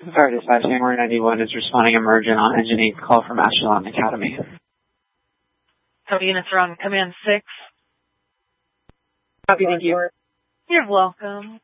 Sorry, Dispatch, January 91 is responding emergent on engine 8 call from Ashland Academy. Total units are on Command 6. Copy, thank you. You're welcome.